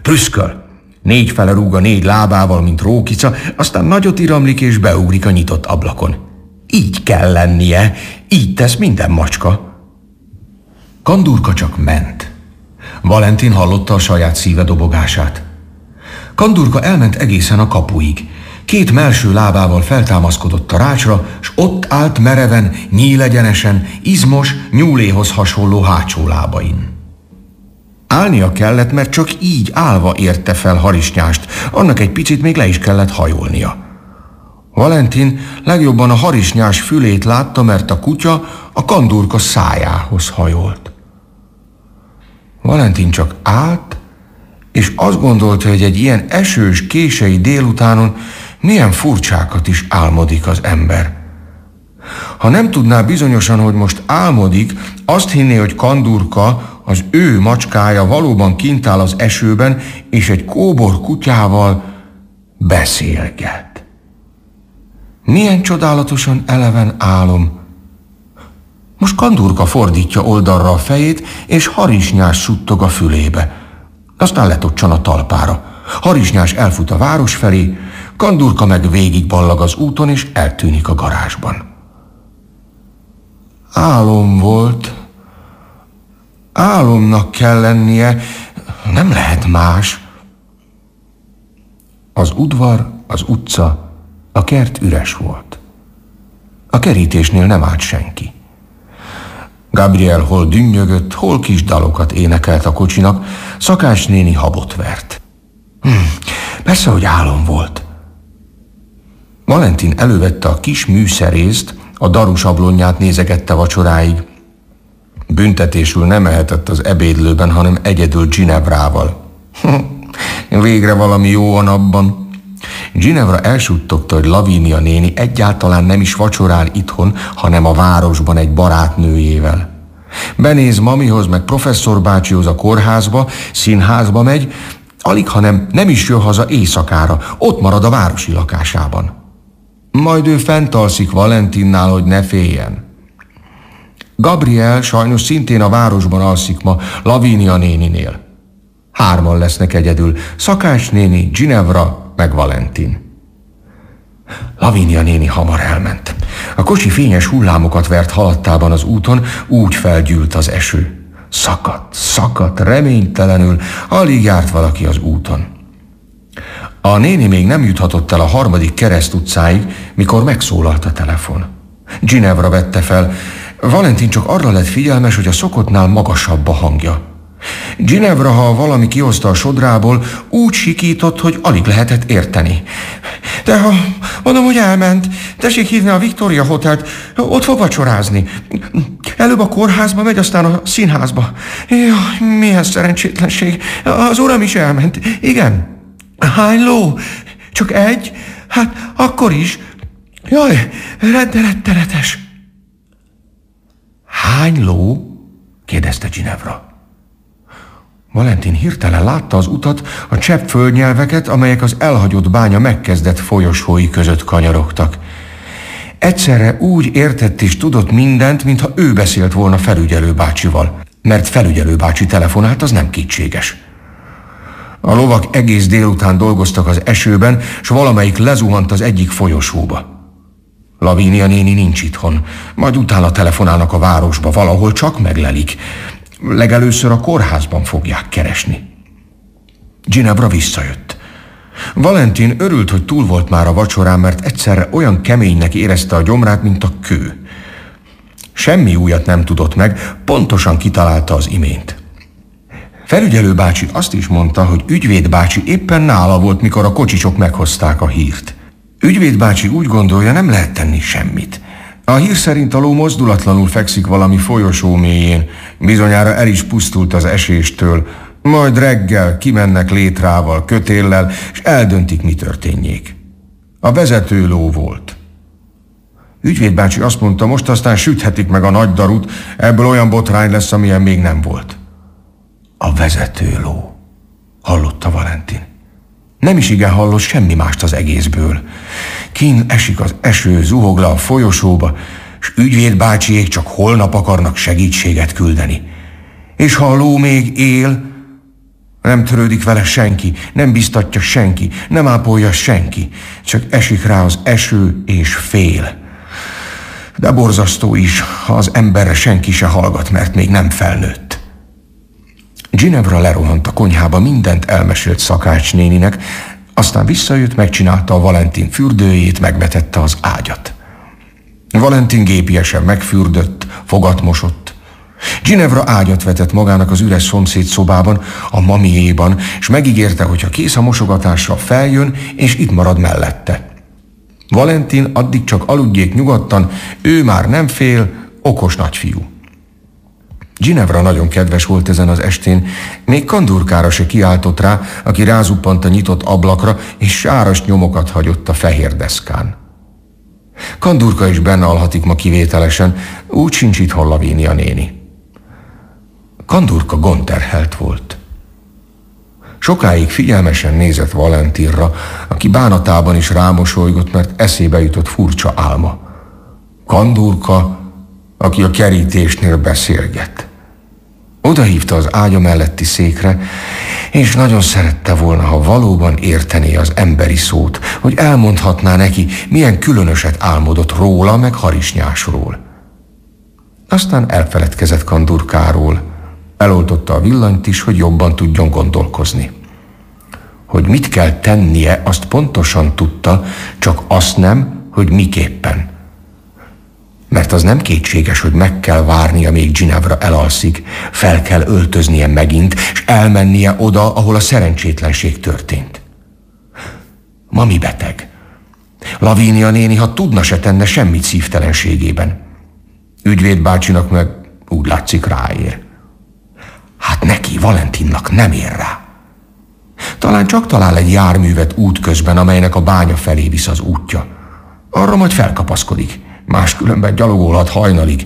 Prüszköl. 4 fele rúg a 4 lábával, mint rókica, aztán nagyot iramlik és beugrik a nyitott ablakon. Így kell lennie, így tesz minden macska. Kandurka csak ment. Valentin hallotta a saját szíve dobogását. Kandurka elment egészen a kapuig. 2 mellső lábával feltámaszkodott a rácsra, s ott állt mereven, nyílegyenesen, izmos, nyúléhoz hasonló hátsó lábain. Állnia kellett, mert csak így állva érte fel harisnyást, annak egy picit még le is kellett hajolnia. Valentin legjobban a harisnyás fülét látta, mert a kutya a Kandurka szájához hajolt. Valentin csak állt, és azt gondolta, hogy egy ilyen esős, késői délutánon milyen furcsákat is álmodik az ember. Ha nem tudná bizonyosan, hogy most álmodik, azt hinné, hogy Kandurka, az ő macskája valóban kint áll az esőben, és egy kóbor kutyával beszélget. Milyen csodálatosan eleven álom. Most Kandurka fordítja oldalra a fejét, és harisnyás suttog a fülébe. Aztán letocsan a talpára. Harisnyás elfut a város felé, Kandurka meg végigballag az úton, és eltűnik a garázsban. Álom volt. Álomnak kell lennie, nem lehet más. Az udvar, az utca, a kert üres volt. A kerítésnél nem állt senki. Gabriel hol dünnyögött, hol kis dalokat énekelt a kocsinak, Szakács néni habot vert. Persze, hogy álom volt. Valentin elővette a kis műszerészt, a darusablonját nézegette vacsoráig. Büntetésül nem ehetett az ebédlőben, hanem egyedül Ginevrával. Végre valami jó van abban. Ginevra elsuttogta, hogy Lavínia néni egyáltalán nem is vacsorál itthon, hanem a városban egy barátnőjével. Benéz mamihoz, meg professzor bácsihoz a kórházba, színházba megy, alig, hanem nem is jön haza éjszakára, ott marad a városi lakásában. Majd ő fent alszik Valentinnál, hogy ne féljen. Gabriel sajnos szintén a városban alszik ma, Lavínia néninél. 3 lesznek egyedül, Szakács néni, Ginevra meg Valentin. Lavínia néni hamar elment. A kocsi fényes hullámokat vert haladtában az úton, úgy felgyűlt az eső. Szakadt, reménytelenül, alig járt valaki az úton. A néni még nem juthatott el a 3. kereszt utcáig, mikor megszólalt a telefon. Ginevra vette fel. Valentin csak arra lett figyelmes, hogy a szokottnál magasabb a hangja. Ginevra, ha valami kihozta a sodrából, úgy sikított, hogy alig lehetett érteni. De ha mondom, hogy elment, tessék hívni a Victoria Hotelt, ott fog vacsorázni. Előbb a kórházba megy, aztán a színházba. Jaj, milyen szerencsétlenség. Az uram is elment. Igen. Hány ló? Csak 1? Hát akkor is. Jaj, rettenetes. Hány ló? Kérdezte Ginevra. Valentin hirtelen látta az utat, a csepp földnyelveket, amelyek az elhagyott bánya megkezdett folyosói között kanyarogtak. Egyszerre úgy értett és tudott mindent, mintha ő beszélt volna felügyelő bácsival, mert felügyelő bácsi telefonált, az nem kétséges. A lovak egész délután dolgoztak az esőben, s valamelyik lezuhant az egyik folyosóba. Lavínia néni nincs itthon, majd utána telefonálnak a városba, valahol csak meglelik. Legelőször a kórházban fogják keresni. Ginevra visszajött. Valentin örült, hogy túl volt már a vacsorán, mert egyszerre olyan keménynek érezte a gyomrát, mint a kő. Semmi újat nem tudott meg, pontosan kitalálta az imént. Felügyelő bácsi azt is mondta, hogy ügyvéd bácsi éppen nála volt, mikor a kocsicsok meghozták a hírt. Ügyvéd bácsi úgy gondolja, nem lehet tenni semmit. A hír szerint a ló mozdulatlanul fekszik valami folyosó mélyén, bizonyára el is pusztult az eséstől, majd reggel kimennek létrával, kötéllel, és eldöntik, mi történjék. A vezető ló volt. Ügyvéd bácsi azt mondta, most aztán süthetik meg a nagy darut, ebből olyan botrány lesz, amilyen még nem volt. A vezető ló, hallotta Valentin. Nem is igen hallott semmi mást az egészből. Kín esik az eső, zuhog le a folyosóba, s ügyvéd bácsiék csak holnap akarnak segítséget küldeni. És ha a ló még él, Nem törődik vele senki, nem biztatja senki, nem ápolja senki, csak esik rá az eső és fél. De borzasztó is, ha az emberre senki se hallgat, mert még nem felnőtt. Ginevra lerohant a konyhába, mindent elmesélt Szakács néninek, aztán visszajött, megcsinálta a Valentin fürdőjét, megvetette az ágyat. Valentin gépiesen megfürdött, fogat mosott. Ginevra ágyat vetett magának az üres szomszéd szobában, a mamiéban, és megígérte, hogy ha kész a mosogatásra, feljön, és itt marad mellette. Valentin addig csak aludjék nyugodtan, ő már nem fél, okos nagyfiú. Ginevra nagyon kedves volt ezen az estén, még Kandurkára se kiáltott rá, aki rázuppant a nyitott ablakra, és sáras nyomokat hagyott a fehér deszkán. Kandurka is benne alhatik ma kivételesen, úgy sincs itthon Lavínia néni. Kandurka gondterhelt volt. Sokáig figyelmesen nézett Valentinra, aki bánatában is rámosolygott, mert eszébe jutott furcsa álma. Kandurka, aki a kerítésnél beszélget. Odahívta az ágya melletti székre, és nagyon szerette volna, ha valóban értené az emberi szót, hogy elmondhatná neki, milyen különöset álmodott róla, meg harisnyásról. Aztán elfeledkezett Kandurkáról, eloltotta a villanyt is, hogy jobban tudjon gondolkozni. Hogy mit kell tennie, azt pontosan tudta, csak azt nem, hogy miképpen. Mert az nem kétséges, hogy meg kell várnia, még Ginevra elalszik, fel kell öltöznie megint, és elmennie oda, ahol a szerencsétlenség történt. Mami beteg. Lavínia néni, ha tudna, se tenne semmit szívtelenségében. Ügyvéd bácsinak meg úgy látszik ráér. Hát neki, Valentinnak nem ér rá. Talán csak talál egy járművet útközben, amelynek a bánya felé visz az útja. Arra majd felkapaszkodik, máskülönben gyalogolhat hajnalig.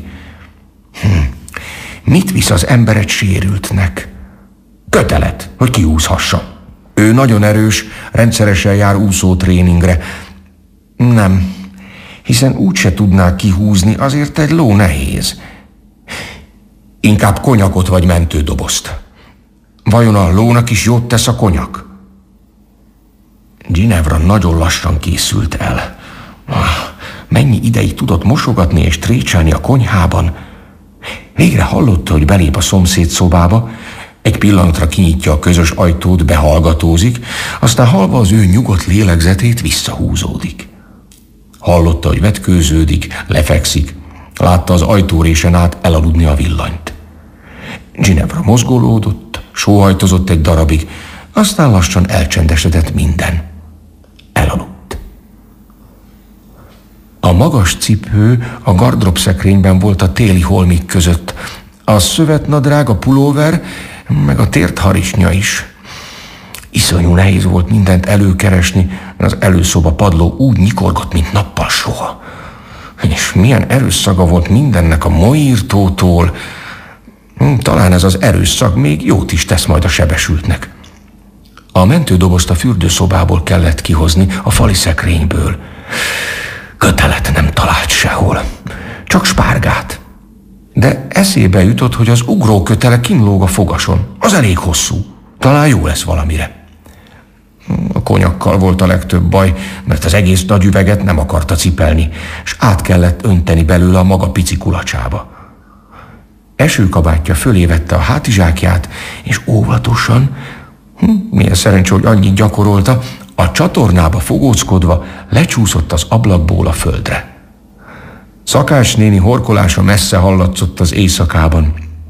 Mit visz az ember egy sérültnek? Kötelet, hogy kiúszhassa. Ő nagyon erős, rendszeresen jár úszótréningre. Nem, hiszen úgyse tudná kihúzni, azért egy ló nehéz. Inkább konyakot vagy mentődobozt. Vajon a lónak is jót tesz a konyak? Ginevra nagyon lassan készült el. Mennyi ideig tudott mosogatni és trécselni a konyhában? Végre hallotta, hogy belép a szomszéd szobába, egy pillanatra kinyitja a közös ajtót, behallgatózik, aztán hallva az ő nyugodt lélegzetét visszahúzódik. Hallotta, hogy vetkőződik, lefekszik, látta az ajtórésen át elaludni a villanyt. Ginevra mozgolódott, sóhajtozott egy darabig, aztán lassan elcsendesedett minden. Elaludt. A magas cipő a gardróbszekrényben volt a téli holmik között. A szövetnadrág, a pulóver, meg a tért harisnya is. Iszonyú nehéz volt mindent előkeresni, az előszoba padló úgy nyikorgott, mint nappal soha. És milyen erős szaga volt mindennek a moírtótól. Talán ez az erős szag még jót is tesz majd a sebesültnek. A mentődobozt a fürdőszobából kellett kihozni, a fali szekrényből. Kötelet nem talált sehol, csak spárgát. De eszébe jutott, hogy az ugrókötele kínlóg a fogason. Az elég hosszú. Talán jó lesz valamire. A konyakkal volt a legtöbb baj, mert az egész nagy üveget nem akarta cipelni, és át kellett önteni belőle a maga pici kulacsába. Esőkabátja fölé vette a hátizsákját, és óvatosan, milyen szerencsé, hogy annyit gyakorolta, a csatornába fogóckodva lecsúszott az ablakból a földre. Szakács néni horkolása messze hallatszott az éjszakában.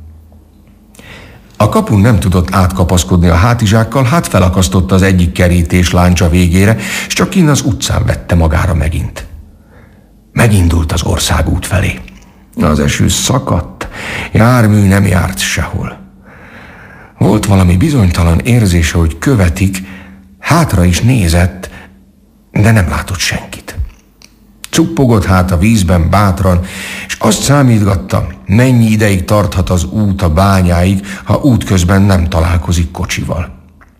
A kapun nem tudott átkapaszkodni a hátizsákkal, hát felakasztotta az egyik kerítés láncsa végére, és csak kinn az utcán vette magára megint. Megindult az országút felé. Az eső szakadt, jármű nem járt sehol. Volt valami bizonytalan érzése, hogy követik, hátra is nézett, de nem látott senkit. Cuppogott hát a vízben bátran, és azt számítgatta, mennyi ideig tarthat az út a bányáig, ha útközben nem találkozik kocsival.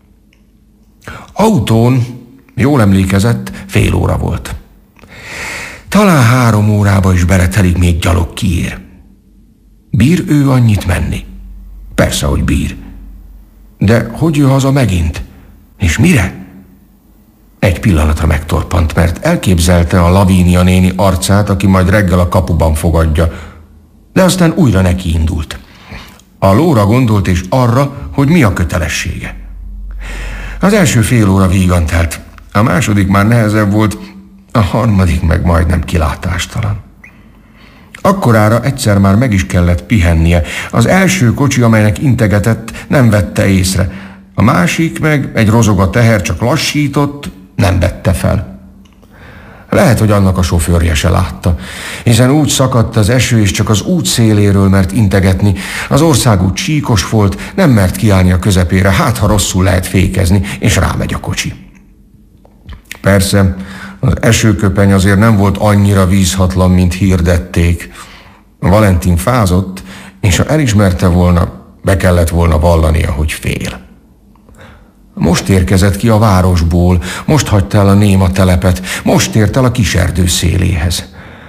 Autón, jól emlékezett, fél óra volt. Talán 3 órába is beletelik, még gyalog kiér. Bír ő annyit menni? Persze, hogy bír. De hogy jön haza megint? És mire? Egy pillanatra megtorpant, mert elképzelte a Lavínia néni arcát, aki majd reggel a kapuban fogadja. De aztán újra neki indult. A lóra gondolt és arra, hogy mi a kötelessége. Az első fél óra vígan telt, a második már nehezebb volt, a harmadik meg majdnem kilátástalan. Akkorára egyszer már meg is kellett pihennie. Az első kocsi, amelynek integetett, nem vette észre. A másik meg, egy rozoga teher, csak lassított, nem vette fel. Lehet, hogy annak a sofőrje se látta, hiszen úgy szakadt az eső, és csak az út széléről mert integetni. Az országút csíkos volt, nem mert kiállni a közepére, hát ha rosszul lehet fékezni, és rámegy a kocsi. Persze, az esőköpeny azért nem volt annyira vízhatlan, mint hirdették. Valentin fázott, és ha elismerte volna, be kellett volna vallania, hogy fél. Most érkezett ki a városból, most hagyta el a néma telepet, most ért el a kiserdő széléhez.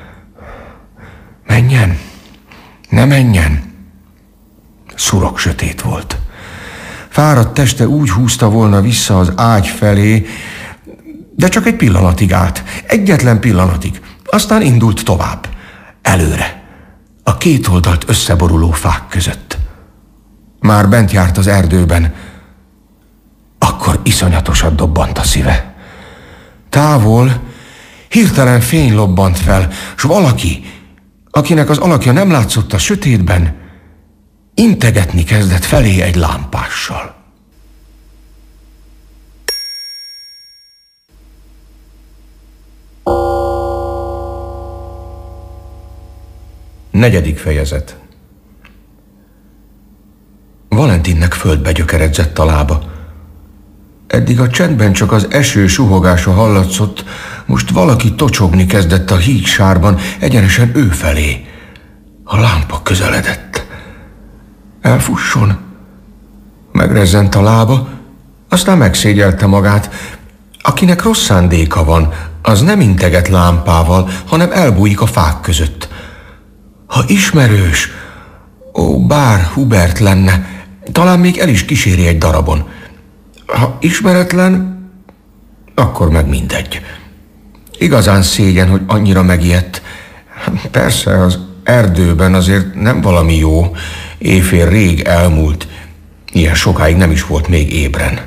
Menjen, ne menjen. Szurok sötét volt. Fáradt teste úgy húzta volna vissza az ágy felé, de csak egy pillanatig állt, egyetlen pillanatig, aztán indult tovább, előre, a két oldalt összeboruló fák között. Már bent járt az erdőben, akkor iszonyatosat dobbant a szíve. Távol hirtelen fény lobbant fel, s valaki, akinek az alakja nem látszott a sötétben, integetni kezdett felé egy lámpással. Negyedik fejezet. Valentinnek földbe gyökeredzett a lába. Eddig a csendben csak az eső suhogása hallatszott, most valaki tocsogni kezdett a hígsárban, egyenesen ő felé. A lámpa közeledett. Elfusson. Megrezzent a lába, aztán megszégyelte magát. Akinek rossz szándéka van, az nem integet lámpával, hanem elbújik a fák között. Ha ismerős, bár Hubert lenne, talán még el is kíséri egy darabon. Ha ismeretlen, akkor meg mindegy. Igazán szégyen, hogy annyira megijedt. Persze, az erdőben azért nem valami jó. Éjfél rég elmúlt. Ilyen sokáig nem is volt még ébren.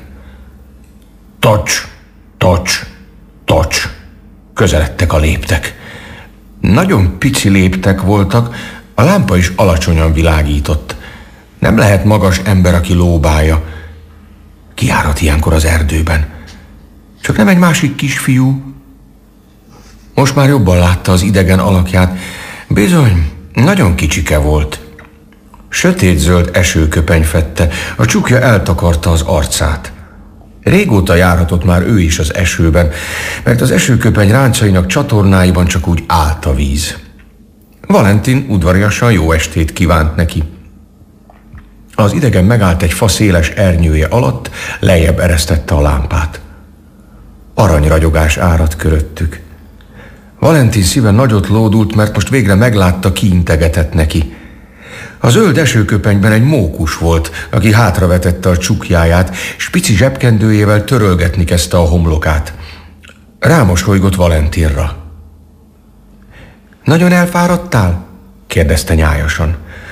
Tocs, tocs, tocs. Közeledtek a léptek. Nagyon pici léptek voltak, a lámpa is alacsonyan világított. Nem lehet magas ember, aki lóbálja. Kiárat ilyenkor az erdőben. Csak nem egy másik kisfiú. Most már jobban látta az idegen alakját. Bizony, nagyon kicsike volt. Sötétzöld esőköpeny fedte, a csukja eltakarta az arcát. Régóta járhatott már ő is az esőben, mert az esőköpeny ráncainak csatornáiban csak úgy állt a víz. Valentin udvariasan jó estét kívánt neki. Az idegen megállt egy fa széles ernyője alatt, lejjebb eresztette a lámpát. Aranyragyogás áradt köröttük. Valentin szíve nagyot lódult, mert most végre meglátta, ki integetett neki. A zöld esőköpenyben egy mókus volt, aki hátravetette a csukjáját, s pici zsebkendőjével törölgetni kezdte a homlokát. Rámosolygott Valentinra. Nagyon elfáradtál? kérdezte nyájasan.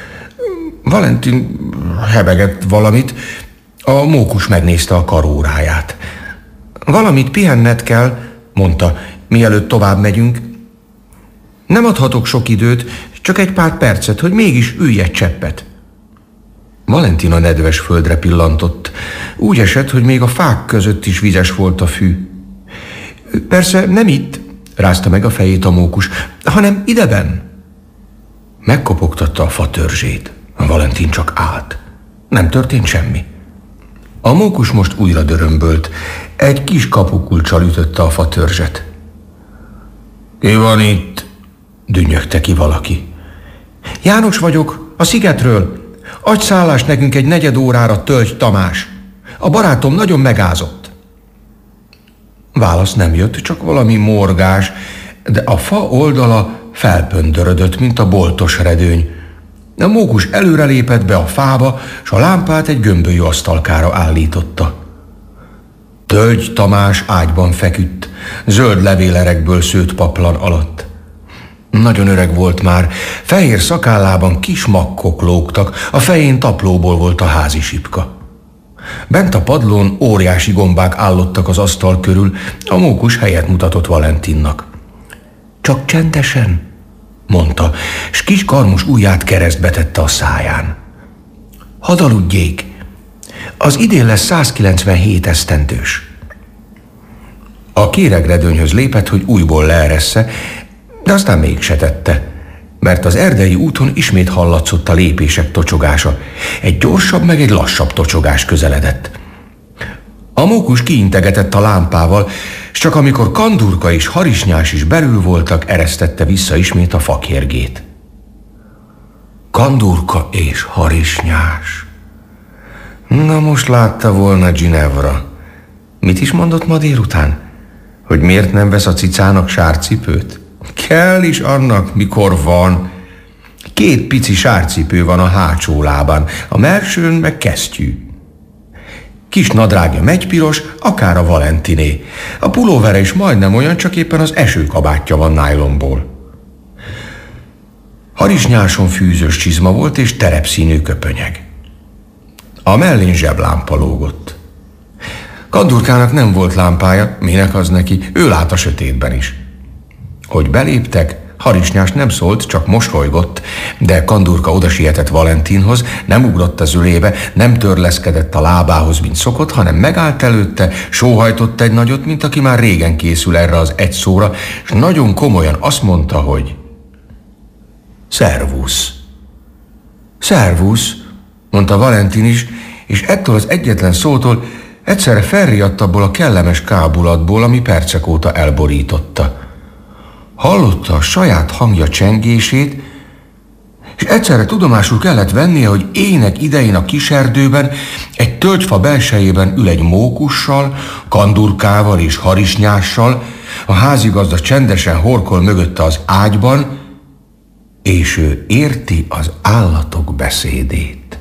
Valentin hebegett valamit, a mókus megnézte a karóráját. Valamit pihenned kell, mondta, mielőtt tovább megyünk. Nem adhatok sok időt, csak egy pár percet, hogy mégis ülj egy cseppet. Valentin a nedves földre pillantott. Úgy esett, hogy még a fák között is vizes volt a fű. Persze nem itt, rázta meg a fejét a mókus, hanem ideben. Megkopogtatta a fa törzsét. Valentin csak állt. Nem történt semmi. A mókus most újra dörömbölt. Egy kis kapukulccsal ütötte a fa törzset. Ki van itt? Dünnyögte ki valaki. János vagyok, a szigetről. Adj szállást nekünk egy 4 órára, Tölgy Tamás. A barátom nagyon megázott. Válasz nem jött, csak valami morgás, de a fa oldala felpöndörödött, mint a boltos redőny. A mókus előrelépett be a fába, s a lámpát egy gömbölyű asztalkára állította. Tölgy Tamás ágyban feküdt, zöld levélerekből szőtt paplan alatt. Nagyon öreg volt már, fehér szakállában kis makkok lógtak, a fején taplóból volt a házi sipka. Bent a padlón óriási gombák állottak az asztal körül, a mókus helyet mutatott Valentinnak. Csak csendesen, mondta, s kis karmos ujját keresztbe tette a száján. Hadd aludjék, az idén lesz 197 esztendős. A kéregredőnyhöz lépett, hogy újból leeressze, de aztán mégse tette, mert az erdei úton ismét hallatszott a lépések tocsogása. Egy gyorsabb, meg egy lassabb tocsogás közeledett. A mókus kiintegetett a lámpával, s csak amikor Kandurka és Harisnyás is belül voltak, eresztette vissza ismét a fakérgét. Kandurka és Harisnyás. Na most látta volna Ginevra. Mit is mondott ma délután? Hogy miért nem vesz a cicának sárcipőt? Kell is annak, mikor van. 2 pici sárcipő van a hátsó lábán, a mellsőn meg kesztyű. Kis nadrágja megypiros, akár a Valentiné. A pulóvere is majdnem olyan, csak éppen az esőkabátja van nájlonból. Harisnyáson fűzős csizma volt és terepszínű köpönyeg. A mellén zseblámpa lógott. Kandurkának nem volt lámpája, minek az neki, ő lát a sötétben is. Hogy beléptek, Harisnyás nem szólt, csak mosolygott, de Kandurka odasietett Valentinhoz, nem ugrott az ölébe, nem törleszkedett a lábához, mint szokott, hanem megállt előtte, sóhajtott egy nagyot, mint aki már régen készül erre az egy szóra, és nagyon komolyan azt mondta, hogy szervusz. Szervusz, mondta Valentin is, és ettől az egyetlen szótól egyszerre felriadt abból a kellemes kábulatból, ami percek óta elborította. Hallotta a saját hangja csengését, és egyszerre tudomásul kellett vennie, hogy ének idején a kiserdőben, egy tölgyfa belsejében ül egy mókussal, Kandurkával és Harisnyással, a házigazda csendesen horkol mögötte az ágyban, és ő érti az állatok beszédét.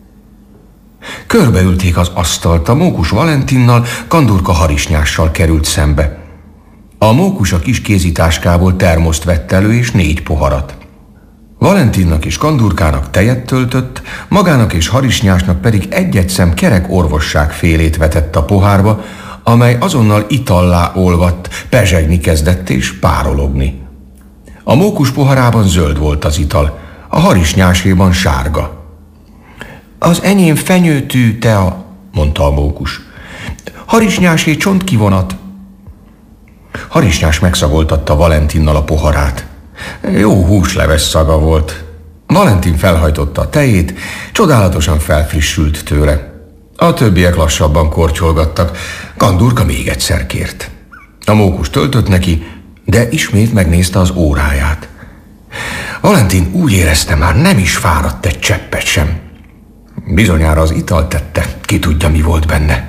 Körbeülték az asztalt, a mókus Valentinnal, Kandurka Harisnyással került szembe. A mókus a kis kézitáskából termoszt vett elő és 4 poharat. Valentinnak és Kandurkának tejet töltött, magának és Harisnyásnak pedig egy-egy szem kerek orvosság félét vetett a pohárba, amely azonnal itallá olvadt, pezsegni kezdett és párologni. A mókus poharában zöld volt az ital, a Harisnyáséban sárga. Az enyém fenyőtű tea, mondta a mókus. Harisnyásé csontkivonat. Harisnyás megszagoltatta Valentinnal a poharát. Jó húsleves szaga volt. Valentin felhajtotta a tejét, csodálatosan felfrissült tőle. A többiek lassabban kortyolgattak, Kandurka még egyszer kért. A mókus töltött neki, de ismét megnézte az óráját. Valentin úgy érezte, már nem is fáradt egy cseppet sem. Bizonyára az ital tette, ki tudja, mi volt benne.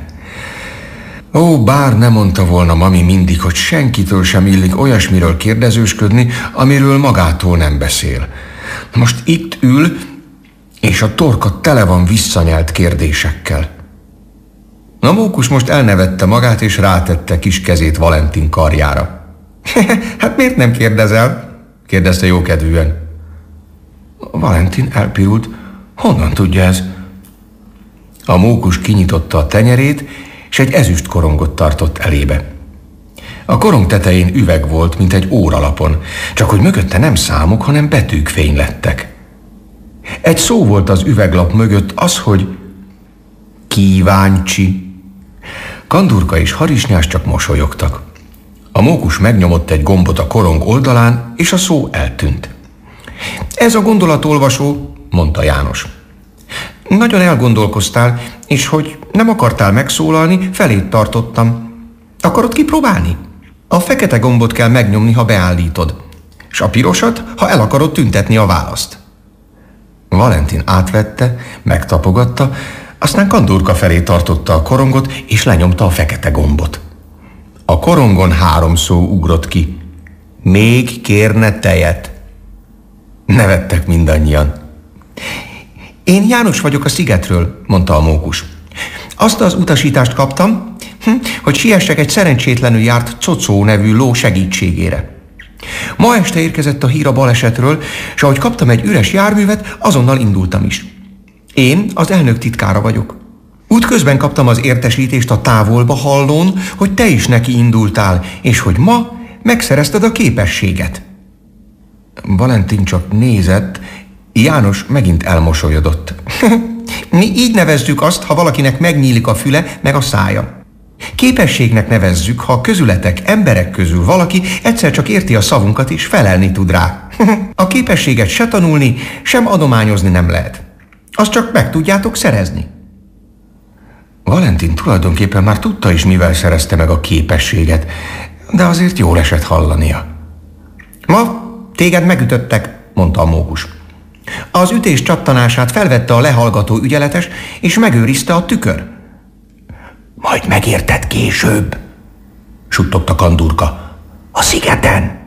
Ó, bár nem mondta volna mami mindig, hogy senkitől sem illik olyasmiről kérdezősködni, amiről magától nem beszél. Most itt ül, és a torka tele van visszanyelt kérdésekkel. A mókus most elnevette magát, és rátette kis kezét Valentin karjára. Hát miért nem kérdezel? Kérdezte jókedvűen. Valentin elpirult. Honnan tudja ez? A mókus kinyitotta a tenyerét, és egy ezüst korongot tartott elébe. A korong tetején üveg volt, mint egy óralapon, csak hogy mögötte nem számok, hanem betűk fénylettek. Egy szó volt az üveglap mögött, az, hogy kíváncsi. Kandurka és Harisnyás csak mosolyogtak. A mókus megnyomott egy gombot a korong oldalán, és a szó eltűnt. Ez a gondolatolvasó, mondta János. Nagyon elgondolkoztál, és hogy nem akartál megszólalni, felét tartottam. Akarod kipróbálni? A fekete gombot kell megnyomni, ha beállítod, és a pirosat, ha el akarod tüntetni a választ. Valentin átvette, megtapogatta, aztán Kandurka felé tartotta a korongot, és lenyomta a fekete gombot. A korongon 3 szó ugrott ki. Még kérne tejet. Nevettek mindannyian. Én János vagyok a szigetről, mondta a mókus. Azt az utasítást kaptam, hogy siessek egy szerencsétlenül járt Cocó nevű ló segítségére. Ma este érkezett a hír a balesetről, és ahogy kaptam egy üres járművet, azonnal indultam is. Én az elnök titkára vagyok. Útközben kaptam az értesítést a távolba hallón, hogy te is neki indultál, és hogy ma megszerezted a képességet. Valentin csak nézett, János megint elmosolyodott. Mi így nevezzük azt, ha valakinek megnyílik a füle, meg a szája. Képességnek nevezzük, ha a közületek, emberek közül valaki egyszer csak érti a szavunkat és felelni tud rá. A képességet se tanulni, sem adományozni nem lehet. Azt csak meg tudjátok szerezni. Valentin tulajdonképpen már tudta is, mivel szerezte meg a képességet, de azért jól esett hallania. Ma téged megütöttek, mondta a mókus. Az ütés csattanását felvette a lehallgató ügyeletes, és megőrizte a tükör. Majd megérted később, suttogta Kandurka. A szigeten.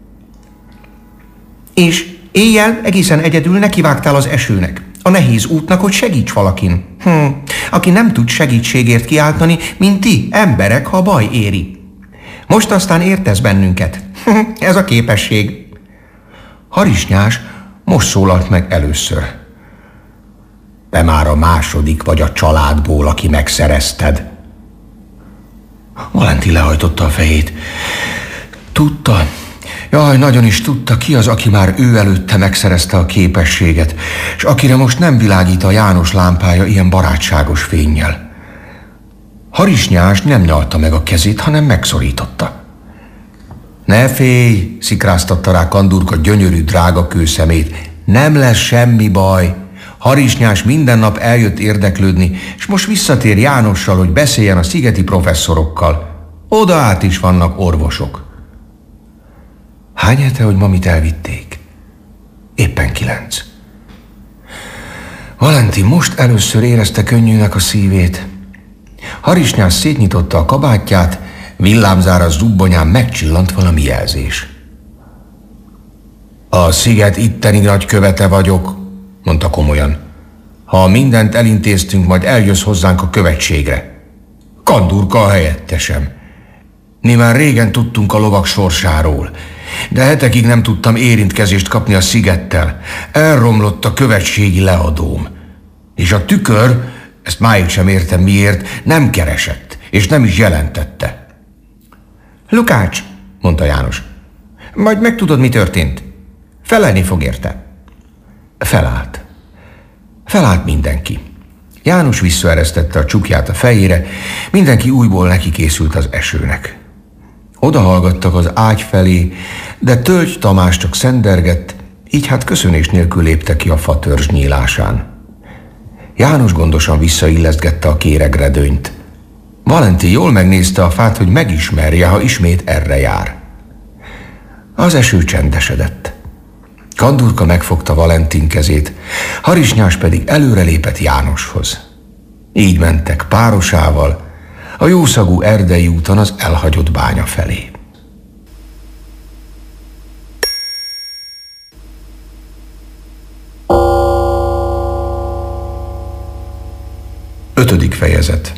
És éjjel egészen egyedül nekivágtál az esőnek, a nehéz útnak, hogy segíts valakin. Aki nem tud segítségért kiáltani, mint ti, emberek, ha baj éri. Most aztán értesz bennünket. Ez a képesség. Harisnyás most szólalt meg először. Te már a második vagy a családból, aki megszerezted. Valentin lehajtotta a fejét. Tudta, jaj, nagyon is tudta, ki az, aki már ő előtte megszerezte a képességet, és akire most nem világít a János lámpája ilyen barátságos fénnyel. Harisnyás nem nyalta meg a kezét, hanem megszorította. Ne félj, szikráztatta rá Kandurka gyönyörű, drága kőszemét. Nem lesz semmi baj. Harisnyás minden nap eljött érdeklődni, és most visszatér Jánossal, hogy beszéljen a szigeti professzorokkal. Oda át is vannak orvosok. Hány hete, hogy mamit elvitték? Éppen 9. Valentin most először érezte könnyűnek a szívét. Harisnyás szétnyitotta a kabátját, villámzára zubbonyán megcsillant valami jelzés. A sziget itteni nagykövete vagyok, mondta komolyan. Ha mindent elintéztünk, majd eljössz hozzánk a követségre. Kandurka a helyettesem. Mi már régen tudtunk a lovak sorsáról, de hetekig nem tudtam érintkezést kapni a szigettel. Elromlott a követségi leadóm. És a tükör, ezt máig sem értem miért, nem keresett, és nem is jelentette. Lukács, mondta János, majd megtudod, mi történt. Felelni fog érte. Felállt. Felállt mindenki. János visszaeresztette a csukját a fejére, mindenki újból neki készült az esőnek. Odahallgattak az ágy felé, de Tölgy Tamás csak szendergett, így hát köszönés nélkül léptek ki a fatörzs nyílásán. János gondosan visszaillesztgette a kéregredőnyt. Valentin jól megnézte a fát, hogy megismerje, ha ismét erre jár. Az eső csendesedett. Kandurka megfogta Valentin kezét, Harisnyás pedig előrelépett Jánoshoz. Így mentek párosával a jószagú erdei úton az elhagyott bánya felé. Ötödik fejezet.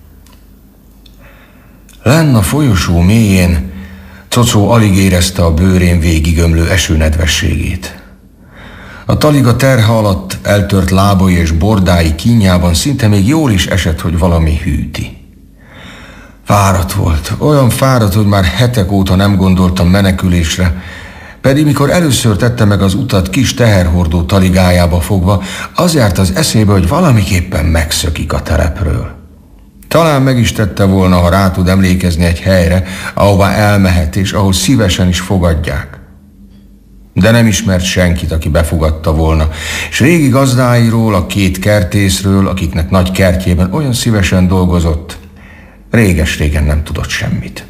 Lenn a folyosó mélyén Cocó alig érezte a bőrén végigömlő esőnedvességét. A taliga terhe alatt eltört lábai és bordái kínjában szinte még jól is esett, hogy valami hűti. Fáradt volt, olyan fáradt, hogy már hetek óta nem gondoltam menekülésre, pedig mikor először tette meg az utat kis teherhordó taligájába fogva, az járt az eszébe, hogy valamiképpen megszökik a telepről. Talán meg is tette volna, ha rá tud emlékezni egy helyre, ahová elmehet és ahol szívesen is fogadják. De nem ismert senkit, aki befogadta volna, és régi gazdáiról, a 2 kertészről, akiknek nagy kertjében olyan szívesen dolgozott, réges-régen nem tudott semmit.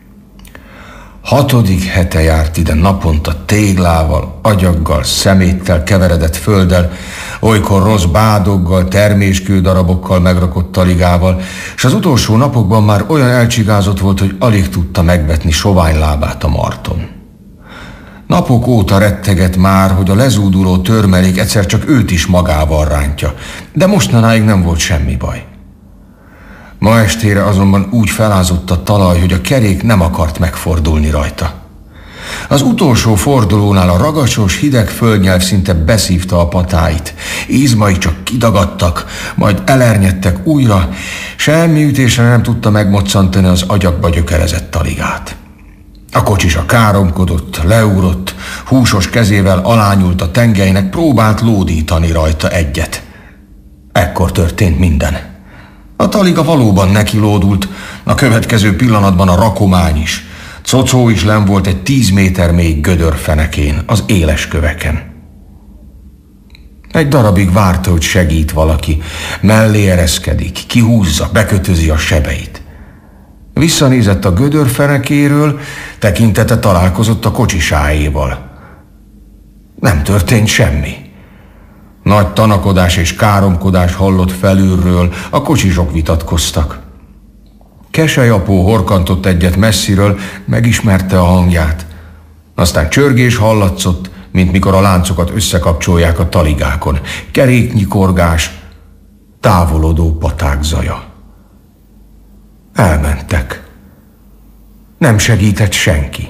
6. hete járt ide naponta téglával, agyaggal, szeméttel keveredett földdel, olykor rossz bádoggal, terméskődarabokkal megrakott taligával, és az utolsó napokban már olyan elcsigázott volt, hogy alig tudta megvetni sovány lábát a marton. Napok óta retteget már, hogy a lezúduló törmelék egyszer csak őt is magával rántja, de mostanáig nem volt semmi baj. Ma estére azonban úgy felázott a talaj, hogy a kerék nem akart megfordulni rajta. Az utolsó fordulónál a ragacsos, hideg földnyelv szinte beszívta a patáit. Izmai csak kidagadtak, majd elernyedtek újra, semmi ütésre nem tudta megmoccantani az agyakba gyökerezett taligát. A kocsisa káromkodott, leugrott, húsos kezével alányult a tengelynek, próbált lódítani rajta egyet. Ekkor történt minden. A taliga valóban neki lódult, a következő pillanatban a rakomány is. Cocó is len volt egy 10 méter mély gödörfenekén, az éles köveken. Egy darabig várta, hogy segít valaki, mellé ereszkedik, kihúzza, bekötözi a sebeit. Visszanézett a gödörfenekéről, tekintete találkozott a kocsisáéval. Nem történt semmi. Nagy tanakodás és káromkodás hallott felülről, a kocsisok vitatkoztak. Keselyapó horkantott egyet messziről, megismerte a hangját. Aztán csörgés hallatszott, mint mikor a láncokat összekapcsolják a taligákon. Keréknyikorgás, távolodó paták zaja. Elmentek. Nem segített senki.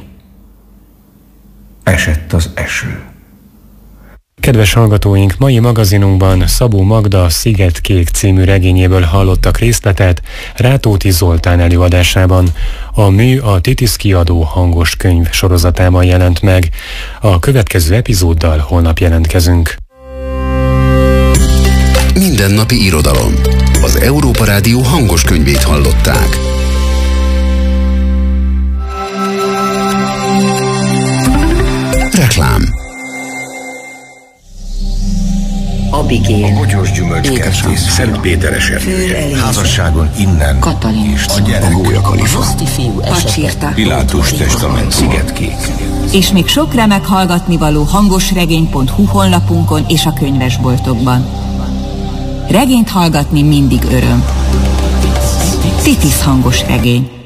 Esett az eső. Kedves hallgatóink, mai magazinunkban Szabó Magda Szigetkék című regényéből hallottak részletet Rátóti Zoltán előadásában. A mű a Titisz kiadó hangos könyv sorozatában jelent meg. A következő epizóddal holnap jelentkezünk. Mindennapi irodalom. Az Európa Rádió hangos könyvét hallották. Reklám. Abigail, A bogyós gyümölcskertész, Szent Péter esernyője. Házasságon innen. Katalin, És a gyerek. Roszti fiú esete. Pilátus testament. Szigetkék. És még sok remek hallgatnivaló hangosregény.hu honlapunkon és a könyvesboltokban. Regényt hallgatni mindig öröm. Titisz hangos regény.